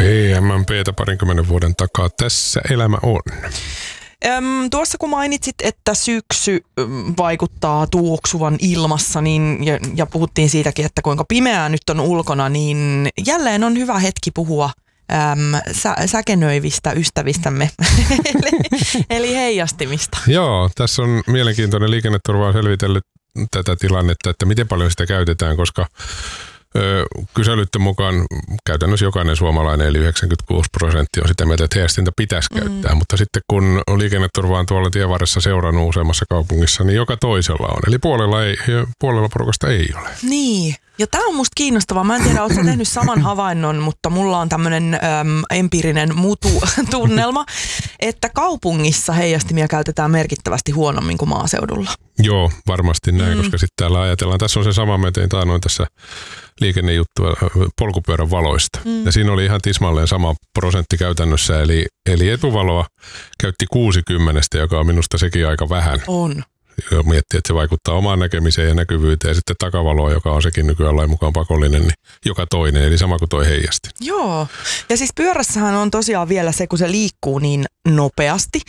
EMMP:tä 20 vuoden takaa. Tässä elämä on. Tuossa kun mainitsit, että syksy vaikuttaa tuoksuvan ilmassa niin, ja puhuttiin siitäkin, että kuinka pimeää nyt on ulkona, niin jälleen on hyvä hetki puhua säkenöivistä ystävistämme, eli heijastimista. Joo, tässä on mielenkiintoinen. Liikenneturva on selvitellyt tätä tilannetta, että miten paljon sitä käytetään, koska kyselytten mukaan käytännössä jokainen suomalainen, eli 96% on sitä mieltä, että heijastinta pitäisi käyttää, mutta sitten kun liikenneturva on tuolla tienvarressa seurannut useammassa kaupungissa, niin joka toisella on, eli puolella porukasta ei ole. Niin, ja tämä on musta kiinnostavaa. Mä en tiedä, ootko tehnyt saman havainnon, mutta mulla on tämmöinen empiirinen mutu-tunnelma, että kaupungissa heijastimia käytetään merkittävästi huonommin kuin maaseudulla. Joo, varmasti näin, koska sitten täällä ajatellaan, tässä on se sama, mä tein taanoin tässä liikennejuttua polkupyörän valoista. Ja siinä oli ihan tismalleen sama prosentti käytännössä, eli etuvaloa käytti 60, joka on minusta sekin aika vähän. On. Miettii, että se vaikuttaa omaan näkemiseen ja näkyvyyteen, ja sitten takavaloa, joka on sekin nykyään lain mukaan pakollinen, niin joka toinen, eli sama kuin toi heijasti. Joo, ja siis pyörässähän on tosiaan vielä se, kun se liikkuu niin nopeasti,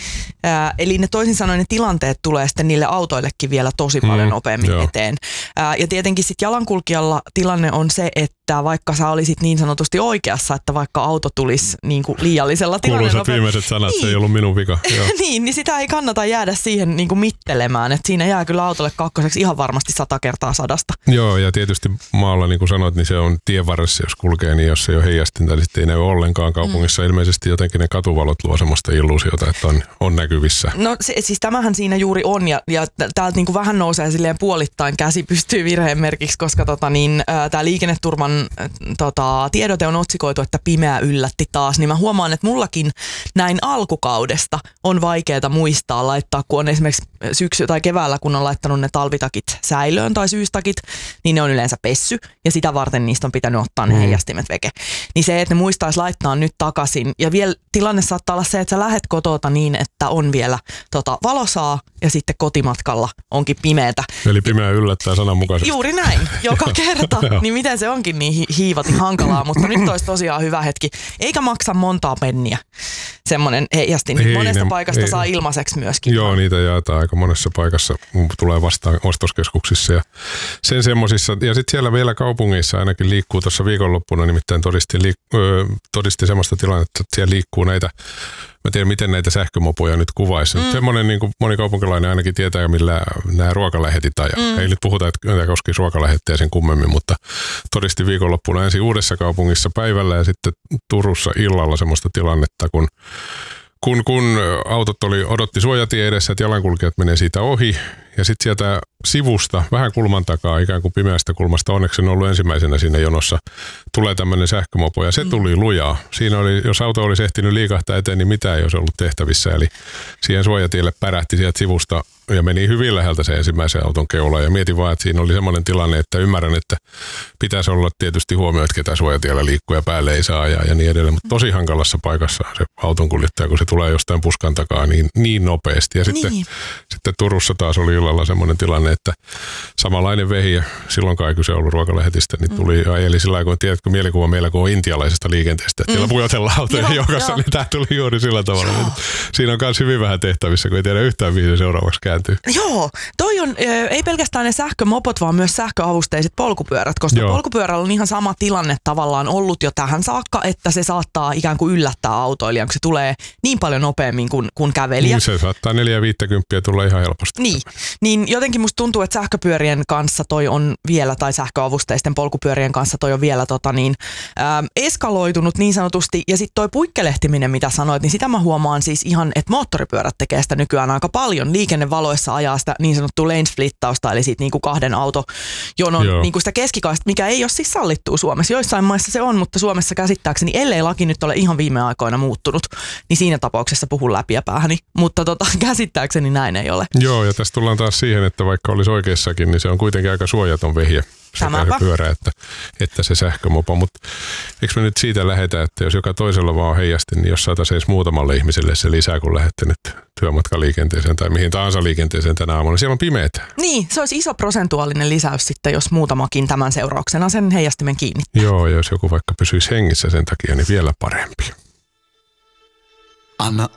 eli ne toisin sanoen ne tilanteet tulee sitten niille autoillekin vielä tosi paljon nopeammin eteen. Ja tietenkin sitten jalankulkijalla tilanne on se, että vaikka sä olisit niin sanotusti oikeassa, että vaikka auto tulisi niin kuin liiallisella tilanne kuuluisat viimeiset sanat, niin. Se ei ollut minun vika. niin sitä ei kannata jäädä siihen niin kuin mittelemään, että siinä jää kyllä autolle kakkoseksi ihan varmasti 100 kertaa 100. Joo, ja tietysti maalla, niin kuin sanoit, niin se on tienvarressa, jos kulkee, niin jos ei ole heijastinta, niin sitten ei näy ollenkaan kaupungissa. Ilmeisesti jotenkin ne katuvalot luo semmoista illuusiota, että on näkyvissä. No siis tämähän siinä juuri on, ja täältä niin kuin vähän nousee silleen puolittain käsi pystyy virheen merkiksi, koska tämä liikenneturvan tiedote on otsikoitu, että pimeä yllätti taas, niin mä huomaan, että mullakin näin alkukaudesta on vaikeaa muistaa laittaa, kun on esimerkiksi syksy- tai keväällä, kun on laittanut ne talvitakit säilöön tai syystakit, niin ne on yleensä pessy, ja sitä varten niistä on pitänyt ottaa ne heijastimet veke. Niin se, että ne muistaisi laittaa nyt takaisin, ja vielä tilanne saattaa olla se, että sä lähet kotota niin, että on vielä valosaa, ja sitten kotimatkalla onkin pimeätä. Eli pimeä yllättää sananmukaisesti. Juuri näin, joka kerta. Niin miten se onkin niin hiivatin hankalaa, mutta nyt olisi tosiaan hyvä hetki. Eikä maksa montaa penniä semmoinen heijastin. Niin monesta paikasta saa ilmaiseksi myöskin. Joo, niitä jaetaan aika monessa paikassa. Tulee vastaan ostoskeskuksissa ja sen semmosissa. Ja sitten siellä vielä kaupungeissa ainakin liikkuu tuossa viikonloppuna, nimittäin todisti semmoista tilannetta, että siellä liikkuu näitä. Mä tiedän, miten näitä sähkömopoja nyt kuvaisi. Semmoinen, niin kuin moni kaupunkilainen ainakin tietää, millä nämä ruokalähetit ajaa. Ei nyt puhuta, että tämä koskisi ruokalähettiä sen kummemmin, mutta todisti viikonloppuna ensin Uudessa kaupungissa päivällä ja sitten Turussa illalla semmoista tilannetta, kun autot odotti suojatie edessä, että jalankulkijat menee siitä ohi. Ja sitten sieltä sivusta, vähän kulman takaa, ikään kuin pimeästä kulmasta, onneksi on ollut ensimmäisenä siinä jonossa, tulee tämmöinen sähkömopo ja se tuli lujaa. Siinä oli, jos auto olisi ehtinyt liikahtaa eteen, niin mitään ei olisi ollut tehtävissä. Eli siihen suojatielle pärähti sieltä sivusta ja meni hyvin läheltä se ensimmäisen auton keula. Ja mietin vaan, että siinä oli semmoinen tilanne, että ymmärrän, että pitäisi olla tietysti huomioon, että ketä suojatiellä liikkuu ja päälle ei saa ajaa ja niin edelleen. Mutta tosi hankalassa paikassa se auton kuljettaja, kun se tulee jostain puskan takaa niin nopeasti. Ja sitten Turussa taas oli illalla semmoinen tilanne, että samanlainen vehje, silloin kai kyse ollut ruokalähetistä, niin tuli ajeli sillä lailla, kun tiedätkö mielikuva meillä, kun on intialaisesta liikenteestä, että siellä pujotellaan autoja joukossa, niin tämä tuli juuri sillä tavalla. Siinä on myös hyvin vähän tehtävissä, kun ei tiedä yhtään mihin se seuraavaksi kääntyy. Joo, toi on ei pelkästään ne sähkömopot, vaan myös sähköavusteiset polkupyörät, koska polkupyörällä on ihan sama tilanne tavallaan ollut jo tähän saakka, että se saattaa ikään kuin yllättää autoilijan, kun se tulee niin paljon nopeammin kuin kävelijä. Niin se saattaa 4-50 tulla ihan helposti. Niin jotenkin musta tuntuu, että sähköpyörien kanssa toi on vielä, tai sähköavusteisten polkupyörien kanssa toi on vielä eskaloitunut niin sanotusti. Ja sitten toi puikkelehtiminen, mitä sanoit, niin sitä mä huomaan siis ihan, että moottoripyörät tekee sitä nykyään aika paljon. Liikennevaloissa ajaa sitä niin sanottua lane splittausta, eli siitä niinku kahden autojonon niinku sitä keskikaista, mikä ei ole siis sallittua Suomessa. Joissain maissa se on, mutta Suomessa käsittääkseni, ellei laki nyt ole ihan viime aikoina muuttunut, niin siinä tapauksessa puhun läpi ja päähäni. Mutta käsittääkseni näin ei ole. Joo, ja tässä tullaan taas siihen, että vaikka olisi oikeassakin, niin se on kuitenkin aika suojaton vehje. sekä se pyörä että se sähkömopo. Mutta eikö me nyt siitä lähetä, että jos joka toisella vaan on heijastin, niin jos saataisiin edes muutamalle ihmiselle se lisää, kun lähette nyt työmatkaliikenteeseen tai mihin tahansa liikenteeseen tänä aamuna, niin siellä on pimeätä. Niin, se olisi iso prosentuaalinen lisäys sitten, jos muutamakin tämän seurauksena sen heijastimen kiinnittää. Joo, jos joku vaikka pysyisi hengissä sen takia, niin vielä parempi. Anna